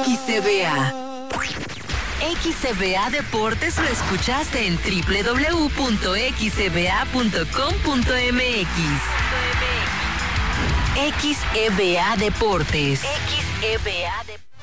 XCBA. XCBA Deportes lo escuchaste en www.xcba.com.mx. XEBA Deportes. XEBA Deportes.